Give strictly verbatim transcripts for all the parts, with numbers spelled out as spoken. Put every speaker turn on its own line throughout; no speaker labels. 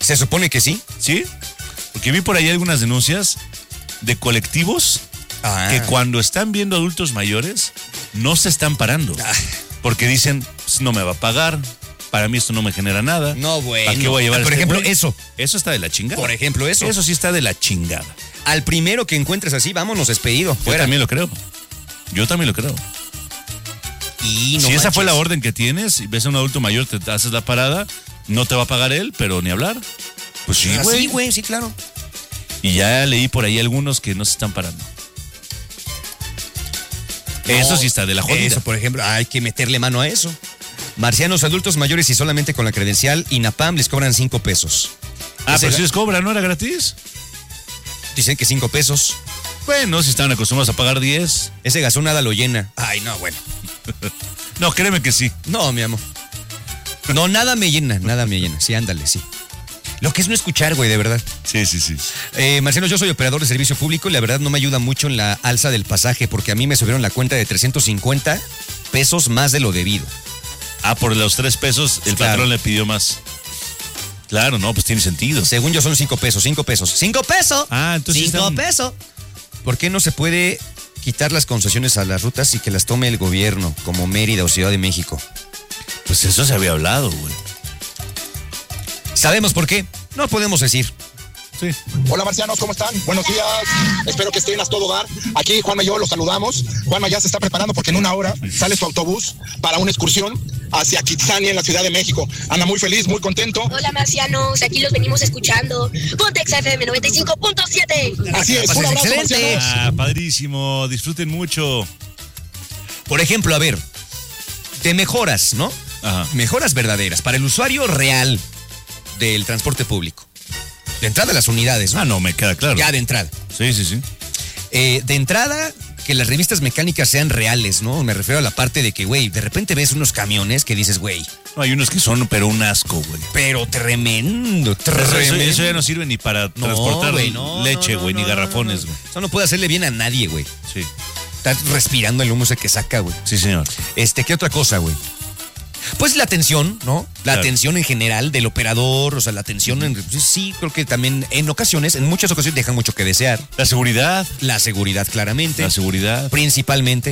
Se supone que sí.
¿Sí? Porque vi por ahí algunas denuncias de colectivos ah. que cuando están viendo adultos mayores no se están parando. Ah. Porque dicen, pues, no me va a pagar, para mí esto no me genera nada.
No, bueno.
¿Para qué voy a llevar
ah, Por
este
ejemplo,
güey?
eso.
Eso está de la chingada.
Por ejemplo, eso.
Eso sí está de la chingada.
Al primero que encuentres así, vámonos despedido.
Fuera. Yo también lo creo. Yo también lo creo.
Y no
si
manches.
esa fue la orden que tienes y ves a un adulto mayor, te haces la parada, no te va a pagar él, pero ni hablar. Pues sí, güey.
Sí, güey, sí, claro.
Y ya leí por ahí algunos que no se están parando. No, eso sí está de la jodida.
Eso, por ejemplo, hay que meterle mano a eso. Marcianos, adultos mayores y solamente con la credencial INAPAM les cobran cinco pesos.
Ah, Ese pero si les cobran, ¿no era gratis?
Dicen que cinco pesos.
Bueno, si estaban acostumbrados a pagar diez.
Ese gasón nada lo llena. Ay, no, bueno.
No, créeme que sí.
No, mi amor. No, nada me llena, nada me llena. Sí, ándale, sí. Lo que es no escuchar, güey, de verdad.
Sí, sí, sí.
Eh, Marcelo, yo soy operador de servicio público y la verdad no me ayuda mucho en la alza del pasaje porque a mí me subieron la cuenta de trescientos cincuenta pesos más de lo debido.
Ah, por los tres pesos el
claro.
patrón le pidió más. Claro, no, pues tiene sentido.
Según yo son cinco pesos, cinco pesos. ¡Cinco pesos!
Ah, entonces
¡Cinco
están...
pesos! ¿Por qué no se puede quitar las concesiones a las rutas y que las tome el gobierno, como Mérida o Ciudad de México?
Pues eso se había hablado, güey.
¿Sabemos por qué? No podemos decir.
Sí.
Hola marcianos, ¿cómo están? Buenos días, espero que estén a todo dar. Aquí Juanma y yo los saludamos. Juanma ya se está preparando porque en una hora sale su autobús para una excursión hacia Kitsania en la Ciudad de México. Anda muy feliz, muy contento.
Hola marcianos, aquí los venimos escuchando. Pontex F M noventa y cinco punto siete.
Así es, un abrazo marcianos.
Ah, padrísimo, disfruten mucho.
Por ejemplo, a ver, de mejoras, ¿no?
Ajá.
Mejoras verdaderas para el usuario real del transporte público. De entrada las unidades, ¿no?
Ah, no, me queda claro.
Ya de entrada.
Sí, sí, sí.
Eh, de entrada, que las revistas mecánicas sean reales, ¿no? Me refiero a la parte de que, güey, de repente ves unos camiones que dices, güey.
No, hay unos que son, pero un asco, güey.
Pero tremendo, tremendo.
Eso, eso ya no sirve ni para no, transportar wey, no, leche, güey, no, no, ni garrafones, güey.
No, no. Eso no puede hacerle bien a nadie, güey.
Sí.
Estás respirando el humo ese que saca, güey.
Sí, señor.
Este, ¿qué otra cosa, güey? Pues la atención, ¿no? La claro. atención en general del operador, o sea, la atención, en, sí, creo que también en ocasiones, en muchas ocasiones dejan mucho que desear.
La seguridad.
La seguridad, claramente.
La seguridad.
Principalmente.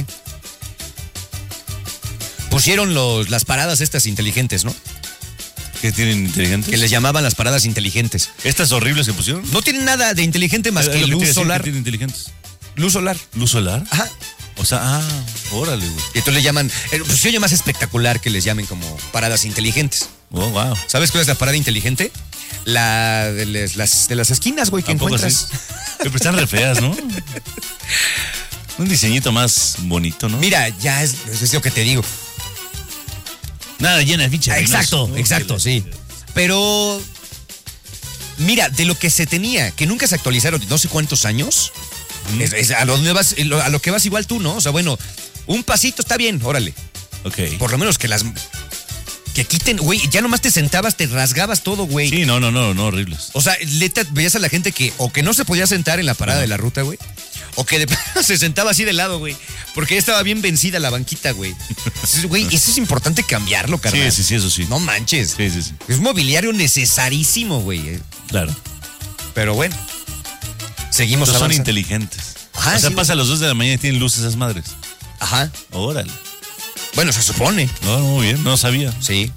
Pusieron los, las paradas estas inteligentes, ¿no?
¿Qué tienen inteligentes?
Que les llamaban las paradas inteligentes.
¿Estas horribles que pusieron?
No tienen nada de inteligente más que, que luz solar.
¿Qué tienen inteligentes?
Luz solar.
¿Luz solar?
Ajá.
O sea, ah, órale, güey.
Y entonces le llaman, pues se oye más espectacular que les llamen como paradas inteligentes.
Oh, wow.
¿Sabes cuál es la parada inteligente? La de las, las, de las esquinas, güey, que encuentras.
Pero están re feas, ¿no? Un diseñito más bonito, ¿no?
Mira, ya es, es lo que te digo.
Nada llena de ficha.
Exacto, no, exacto, no, sí. Pero, mira, de lo que se tenía, que nunca se actualizaron no sé cuántos años... Mm. Es, es a, lo vas, a lo que vas igual tú, ¿no? O sea, bueno, un pasito está bien, órale.
Ok.
Por lo menos que las... Que quiten, güey, ya nomás te sentabas, te rasgabas todo, güey.
Sí, no, no, no, no, horribles.
O sea, neta, veías a la gente que o que no se podía sentar en la parada no. de la ruta, güey. O que de se sentaba así de lado, güey. Porque ya estaba bien vencida la banquita, güey. Güey, eso es importante cambiarlo, carnal.
Sí, sí, sí, eso sí.
No manches.
Sí, sí, sí.
Es mobiliario necesarísimo, güey.
Claro.
Pero bueno. Seguimos
avanzando. Son
avanzando.
inteligentes.
Ajá,
o sea,
sí,
pasa a las dos de la mañana y tienen luces esas madres.
Ajá.
Órale.
Bueno, se supone.
No, muy bien, no sabía.
Sí.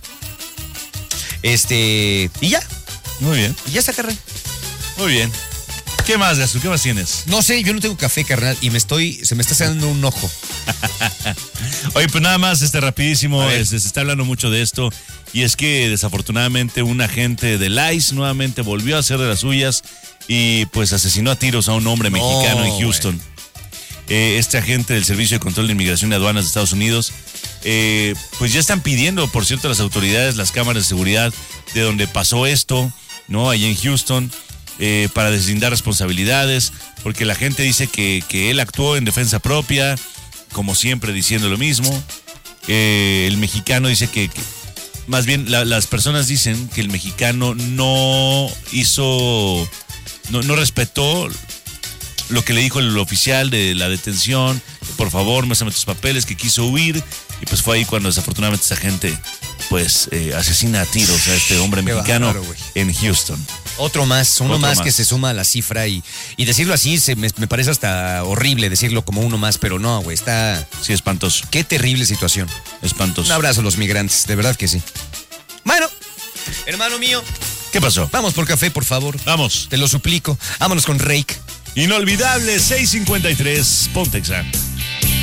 Este... Y ya.
Muy bien.
Y ya está, carnal.
Muy bien. ¿Qué más, Gastón? ¿Qué más tienes?
No sé, yo no tengo café, carnal, y me estoy... Se me está saliendo un ojo.
Oye, pues nada más, este rapidísimo, este, se está hablando mucho de esto, y es que desafortunadamente un agente del I C E nuevamente volvió a hacer de las suyas y pues asesinó a tiros a un hombre mexicano no, en Houston. Eh, este agente del Servicio de Control de Inmigración y Aduanas de Estados Unidos, eh, pues ya están pidiendo, por cierto, a las autoridades las cámaras de seguridad de donde pasó esto, ¿no? Allá en Houston, eh, para deslindar responsabilidades, porque la gente dice que, que él actuó en defensa propia, como siempre diciendo lo mismo. Eh, el mexicano dice que, que más bien la, las personas dicen que el mexicano no hizo, no, no respetó lo que le dijo el oficial de la detención, por favor, muéstrame tus papeles, que quiso huir, y pues fue ahí cuando desafortunadamente esa gente pues eh, asesina a tiros a este hombre
Qué
mexicano
bárbaro, güey.
en Houston.
Otro más, uno
Otro
más,
más.
que se suma a la cifra y, y decirlo así se me, me parece hasta horrible decirlo como uno más, pero no, güey, está...
Sí, espantoso,
Qué terrible situación.
espantoso.
Un abrazo a los migrantes, de verdad que sí. Bueno, hermano mío,
¿Qué pasó?
vamos por café, por favor.
Vamos.
Te lo suplico. Vámonos con Rake.
Inolvidable seiscientos cincuenta y tres, Pontexa.